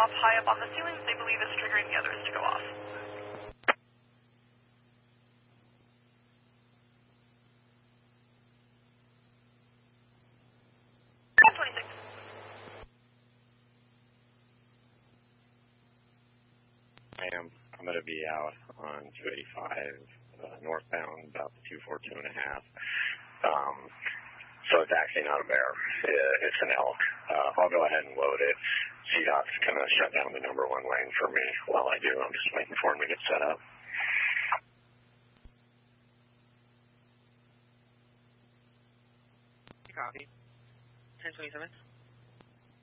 off high up on the ceiling that they believe is triggering the others to go off. Ma'am, I'm going to be out on 285 northbound, about 242 and a half. So it's actually not a bear. It's an elk. I'll go ahead and load it. CDOT's going to shut down the number 1 lane for me while I do. I'm just waiting for him to get set up. Copy. 1027.